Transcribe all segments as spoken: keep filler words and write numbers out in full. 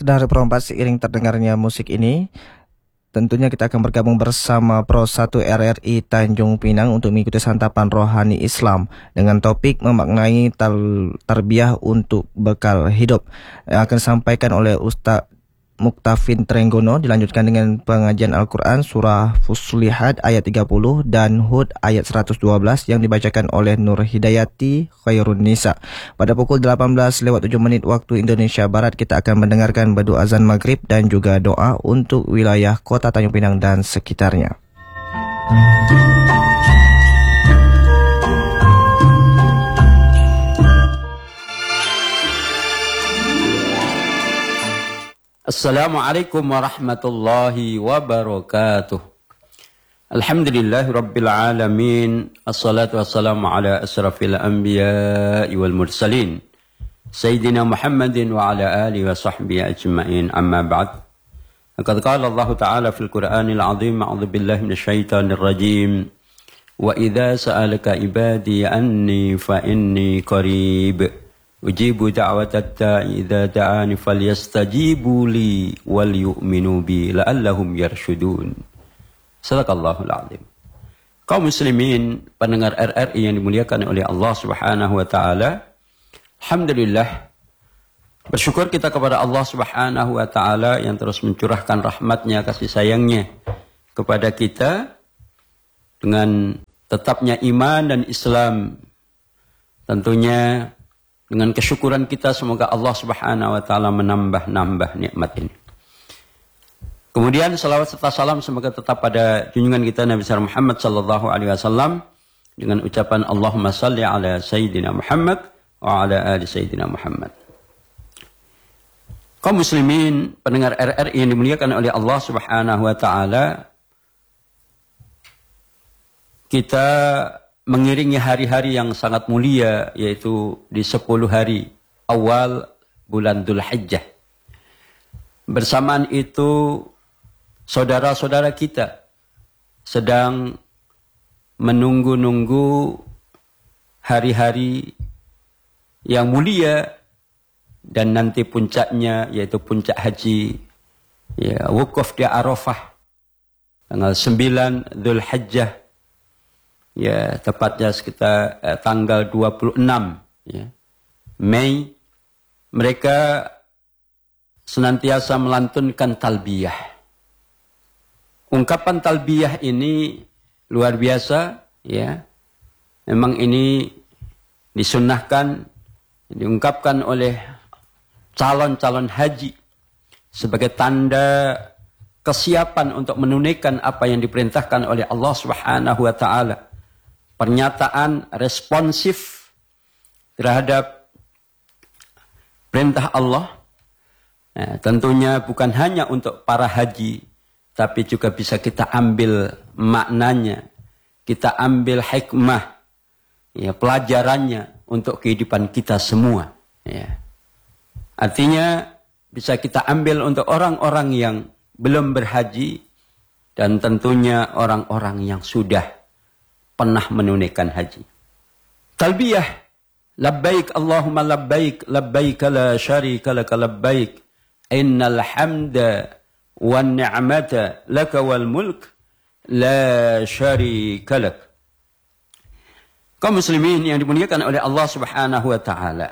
Dari perompak seiring terdengarnya musik ini, tentunya kita akan bergabung bersama Pro satu R R I Tanjung Pinang untuk mengikuti santapan rohani Islam dengan topik memaknai tarbiyah untuk bekal hidup yang akan disampaikan oleh Ustaz Muktafin Trenggono, dilanjutkan dengan pengajian Al-Quran Surah Fussilat ayat tiga puluh dan Hud ayat seratus dua belas yang dibacakan oleh Nur Hidayati Khairun Nisa. Pada pukul delapan belas lewat tujuh menit waktu Indonesia Barat, kita akan mendengarkan badu azan maghrib dan juga doa untuk wilayah kota Tanjung Pinang dan sekitarnya. Assalamualaikum warahmatullahi wabarakatuh. Alhamdulillahi rabbil alamin. Assalatu wassalamu ala asrafil anbiya'i wal mursalin Sayyidina Muhammadin wa ala alihi wa sahbihi ajma'in, amma ba'd. Laqad qala Allah ta'ala fil Qur'anil azim, a'udzu billahi minasyaitonir rajim. Wa idza sa'alaka ibadi anni fa inni qarib ujibu da'watat da'i idza da'ani falyastajibu li wal yu'minu bi la'allahum yarshudun. Sadaqallahul azim. Kaum muslimin pendengar R R I yang dimuliakan oleh Allah Subhanahu wa taala, alhamdulillah, bersyukur kita kepada Allah Subhanahu wa taala yang terus mencurahkan rahmatnya, kasih sayangnya kepada kita dengan tetapnya iman dan Islam. Tentunya dengan kesyukuran kita, semoga Allah Subhanahu wa taala menambah-nambah nikmat ini. Kemudian salawat serta salam semoga tetap pada junjungan kita Nabi besar Muhammad sallallahu alaihi wasallam dengan ucapan Allahumma salli ala sayyidina Muhammad wa ala ali sayyidina Muhammad. Kaum muslimin pendengar R R I yang dimuliakan oleh Allah Subhanahu wa taala, kita mengiringi hari-hari yang sangat mulia, yaitu di sepuluh hari awal bulan Dzulhijjah. Bersamaan itu, saudara-saudara kita sedang menunggu-nunggu hari-hari yang mulia dan nanti puncaknya, yaitu puncak haji, ya, wukuf di Arafah tanggal sembilan Dzulhijjah. Ya, tepatnya sekitar eh, tanggal dua puluh enam ya, Mei, mereka senantiasa melantunkan talbiyah. Ungkapan talbiyah ini luar biasa, ya. Memang ini disunnahkan, diungkapkan oleh calon-calon haji sebagai tanda kesiapan untuk menunaikan apa yang diperintahkan oleh Allah Subhanahu wa taala. Pernyataan responsif terhadap perintah Allah. Nah, tentunya bukan hanya untuk para haji, tapi juga bisa kita ambil maknanya, kita ambil hikmah, ya, pelajarannya untuk kehidupan kita semua. Ya. Artinya bisa kita ambil untuk orang-orang yang belum berhaji dan tentunya orang-orang yang sudah pernah menunaikan haji. Talbiyah, labbaik Allahumma labbaik, labbaik la syarika laka labbaik, innal hamda wan ni'mata laka wal mulk la syarika lak. Kaum muslimin yang dimuliakan oleh Allah Subhanahu wa taala,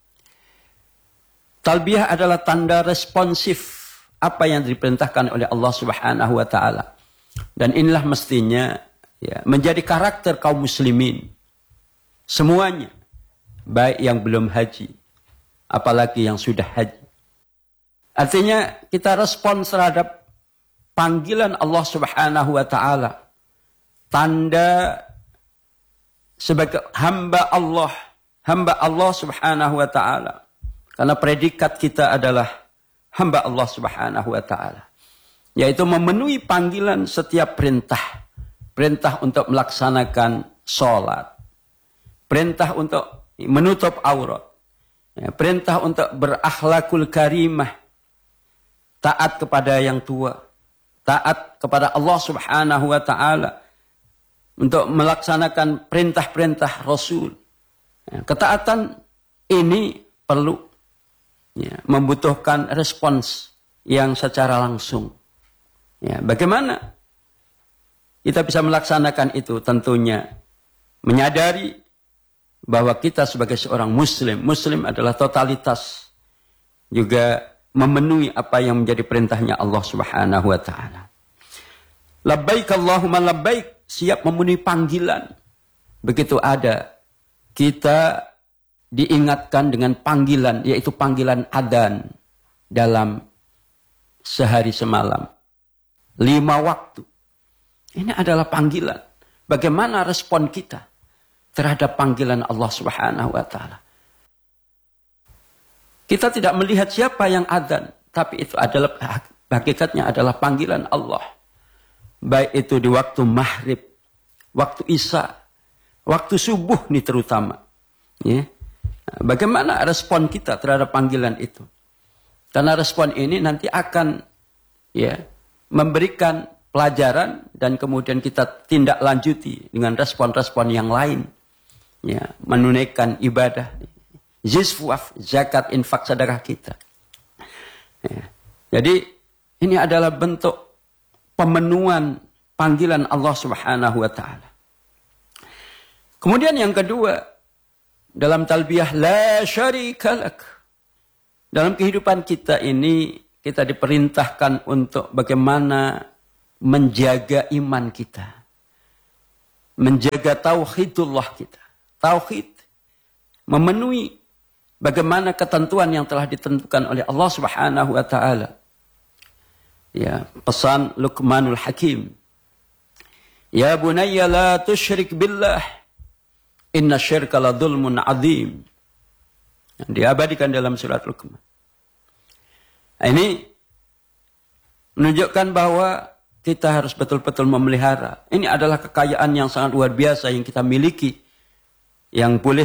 talbiyah adalah tanda responsif apa yang diperintahkan oleh Allah Subhanahu wa taala. Dan inilah mestinya, ya, menjadi karakter kaum muslimin semuanya, baik yang belum haji apalagi yang sudah haji. Artinya kita respon terhadap panggilan Allah Subhanahu wa taala, tanda sebagai hamba Allah, hamba Allah Subhanahu wa taala. Karena predikat kita adalah hamba Allah Subhanahu wa taala, yaitu memenuhi panggilan setiap perintah. Perintah untuk melaksanakan sholat, perintah untuk menutup aurat, ya, perintah untuk berakhlakul karimah, taat kepada yang tua, taat kepada Allah Subhanahu wa taala, untuk melaksanakan perintah-perintah Rasul. Ya, ketaatan ini perlu. ya, membutuhkan respons yang secara langsung. Ya, bagaimana kita bisa melaksanakan itu? Tentunya menyadari bahwa kita sebagai seorang muslim, muslim adalah totalitas, juga memenuhi apa yang menjadi perintahnya Allah Subhanahu wa taala. Labbaik Allahumma labbaik, siap memenuhi panggilan. Begitu ada, kita diingatkan dengan panggilan, yaitu panggilan adzan dalam sehari semalam. Lima waktu. Ini adalah panggilan. Bagaimana respon kita terhadap panggilan Allah Subhanahu wa taala? Kita tidak melihat siapa yang adzan, tapi itu adalah hakikatnya adalah panggilan Allah. Baik itu di waktu maghrib, waktu isya, waktu subuh nih terutama. Ya. Bagaimana respon kita terhadap panggilan itu? Karena respon ini nanti akan ya memberikan pelajaran dan kemudian kita tindak lanjuti dengan respon-respon yang lain. Ya, menunaikan ibadah, zizwaf, zakat, infak, sedekah kita. Ya. Jadi ini adalah bentuk pemenuhan panggilan Allah Subhanahu wa taala. Kemudian yang kedua, dalam talbiyah la syarika lak. Dalam kehidupan kita ini kita diperintahkan untuk bagaimana menjaga iman kita. Menjaga tauhidullah kita. Tauhid. Memenuhi bagaimana ketentuan yang telah ditentukan oleh Allah Subhanahu wa taala. Ya, pesan Luqmanul Hakim. Ya bunayya la tusyrik billah. Inna syirka la dzulmun adzim. Yang diabadikan dalam surat Luqman. Nah, ini menunjukkan bahwa kita harus betul-betul memelihara. Ini adalah kekayaan yang sangat luar biasa yang kita miliki. Yang boleh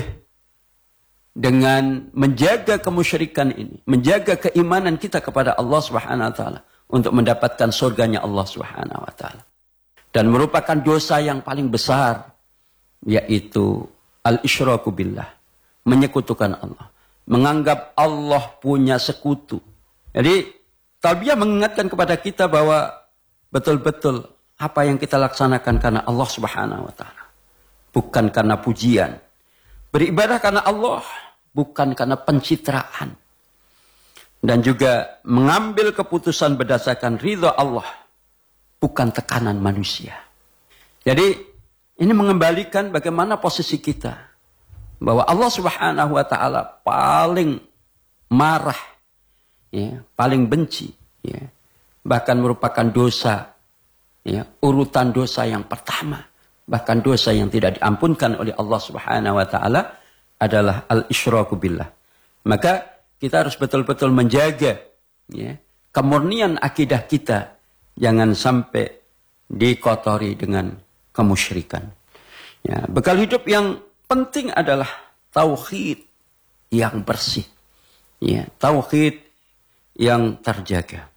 dengan menjaga kemusyrikan ini. Menjaga keimanan kita kepada Allah subhanahu wa taala. Untuk mendapatkan surganya Allah subhanahu wa taala. Dan merupakan dosa yang paling besar. Yaitu al-isyraku billah. Menyekutukan Allah. Menganggap Allah punya sekutu. Jadi talbiyah mengingatkan kepada kita bahwa betul-betul apa yang kita laksanakan karena Allah Subhanahu wa taala. Bukan karena pujian. Beribadah karena Allah, bukan karena pencitraan. Dan juga mengambil keputusan berdasarkan ridha Allah, bukan tekanan manusia. Jadi ini mengembalikan bagaimana posisi kita. Bahwa Allah Subhanahu wa taala paling marah, ya, paling benci, ya, bahkan merupakan dosa, ya, urutan dosa yang pertama, bahkan dosa yang tidak diampunkan oleh Allah Subhanahu wa taala adalah al-isyraku billah. Maka kita harus betul-betul menjaga, ya, kemurnian akidah kita, jangan sampai dikotori dengan kemusyrikan. Ya, bekal hidup yang penting adalah tauhid yang bersih, ya, tauhid yang terjaga.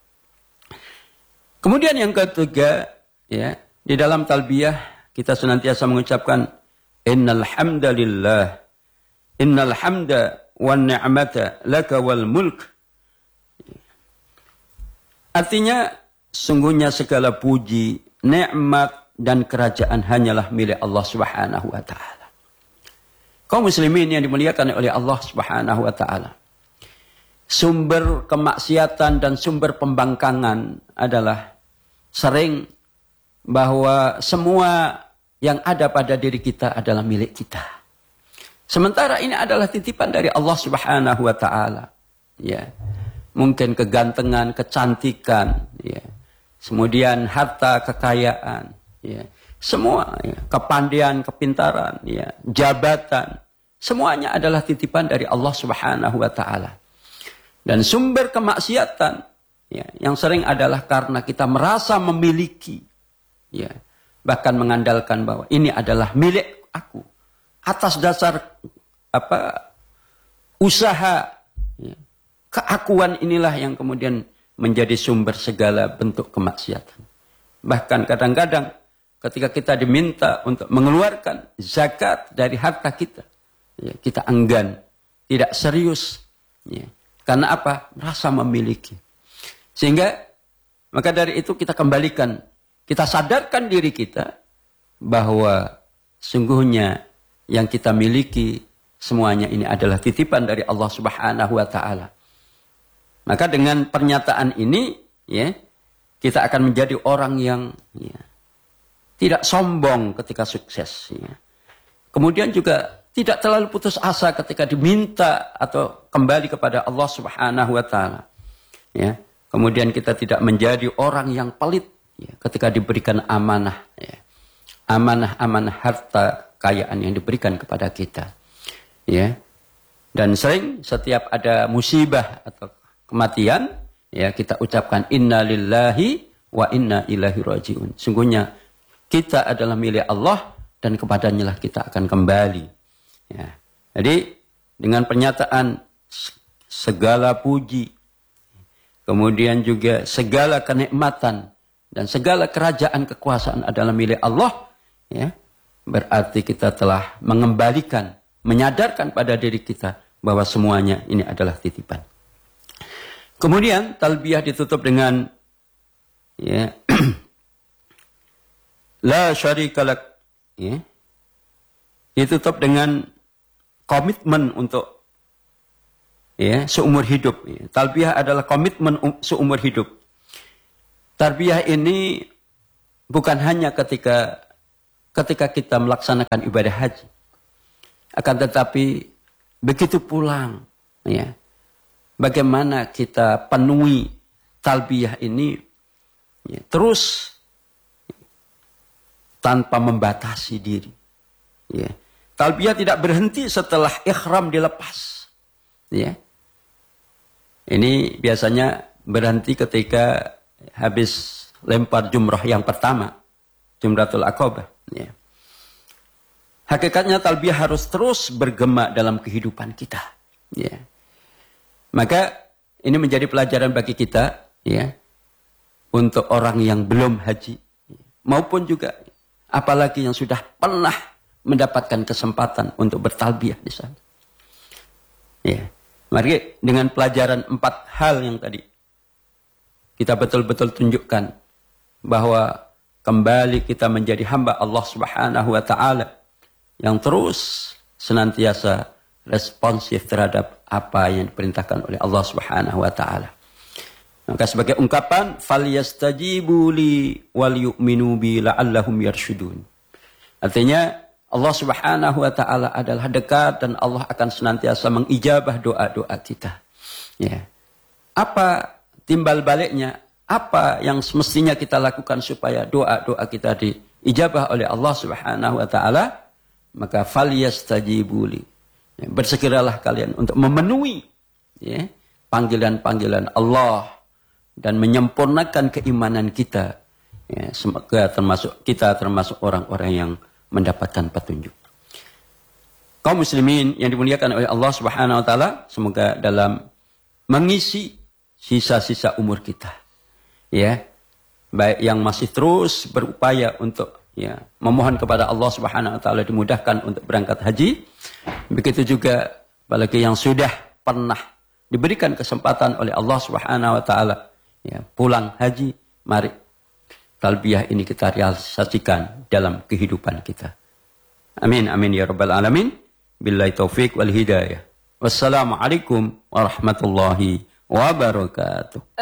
Kemudian yang ketiga, ya, di dalam talbiyah kita senantiasa mengucapkan innal hamdalillah, innal hamda wan ni'mata laka wal mulk. Artinya sungguhnya segala puji, nikmat dan kerajaan hanyalah milik Allah Subhanahu wa taala. Kaum muslimin yang dimuliakan oleh Allah Subhanahu wa taala. Sumber kemaksiatan dan sumber pembangkangan adalah sering bahwa semua yang ada pada diri kita adalah milik kita. Sementara ini adalah titipan dari Allah Subhanahu wa taala. Ya. Mungkin kegantengan, kecantikan, ya. Kemudian harta, kekayaan, ya. Semua, ya, kepandaian, kepintaran, ya, jabatan, semuanya adalah titipan dari Allah Subhanahu wa taala. Dan sumber kemaksiatan, ya, yang sering adalah karena kita merasa memiliki, ya, bahkan mengandalkan bahwa ini adalah milik aku atas dasar apa usaha, ya, keakuan inilah yang kemudian menjadi sumber segala bentuk kemaksiatan. Bahkan kadang-kadang ketika kita diminta untuk mengeluarkan zakat dari harta kita, ya, kita enggan, tidak serius, ya, Karena apa? Merasa memiliki. Sehingga, maka dari itu kita kembalikan, kita sadarkan diri kita bahwa sungguhnya yang kita miliki semuanya ini adalah titipan dari Allah Subhanahu wa taala. Maka dengan pernyataan ini, ya, kita akan menjadi orang yang ya, tidak sombong ketika sukses. Ya. Kemudian juga tidak terlalu putus asa ketika diminta atau kembali kepada Allah Subhanahu wa taala. Ya. Kemudian kita tidak menjadi orang yang pelit ya, ketika diberikan amanah. Ya. Amanah-amanah harta kekayaan yang diberikan kepada kita. Ya. Dan sering setiap ada musibah atau kematian, ya kita ucapkan inna lillahi wa inna ilaihi rajiun. Sungguhnya kita adalah milik Allah dan kepadanya lah kita akan kembali. Ya. Jadi dengan pernyataan segala puji, kemudian juga segala kenikmatan dan segala kerajaan kekuasaan adalah milik Allah, ya, berarti kita telah mengembalikan, menyadarkan pada diri kita bahwa semuanya ini adalah titipan. Kemudian talbiyah ditutup dengan ya, la syarikalak, ya, ditutup dengan komitmen untuk ya, seumur hidup. Ya. Talbiyah adalah komitmen um, seumur hidup. Talbiyah ini bukan hanya ketika ketika kita melaksanakan ibadah haji, akan tetapi begitu pulang, ya. Bagaimana kita penuhi talbiyah ini ya, terus tanpa membatasi diri. Ya. Talbiyah tidak berhenti setelah ihram dilepas. Ya. Ini biasanya berhenti ketika habis lempar jumrah yang pertama, Jumratul Aqabah. Ya. Hakikatnya talbiyah harus terus bergema dalam kehidupan kita. Ya. Maka ini menjadi pelajaran bagi kita, ya, untuk orang yang belum haji, maupun juga apalagi yang sudah pernah mendapatkan kesempatan untuk bertalbiyah di sana. Ya, mari dengan pelajaran empat hal yang tadi kita betul-betul tunjukkan bahwa kembali kita menjadi hamba Allah Subhanahu wa taala yang terus senantiasa responsif terhadap apa yang diperintahkan oleh Allah Subhanahu wa taala. Maka sebagai ungkapan falyastajibu li wal yu'minu bi la'allahum yarshudun. Artinya Allah Subhanahu wa taala adalah dekat dan Allah akan senantiasa mengijabah doa-doa kita. Ya. Apa timbal baliknya? Apa yang semestinya kita lakukan supaya doa-doa kita diijabah oleh Allah Subhanahu wa taala? Maka falyastajibu li. Ya, bersegeralah kalian untuk memenuhi ya, panggilan-panggilan Allah dan menyempurnakan keimanan kita. Ya, semoga termasuk kita termasuk orang-orang yang mendapatkan petunjuk. Kaum muslimin yang dimuliakan oleh Allah Subhanahu wa taala, semoga dalam mengisi sisa-sisa umur kita, ya, baik yang masih terus berupaya untuk ya, memohon kepada Allah Subhanahu wa taala dimudahkan untuk berangkat haji. Begitu juga bagi yang sudah pernah diberikan kesempatan oleh Allah Subhanahu wa taala ya, pulang haji, mari talbiyah ini kita realisasikan dalam kehidupan kita. Amin amin ya rabbal alamin. Billahi taufik wal hidayah. Wassalamualaikum warahmatullahi wabarakatuh.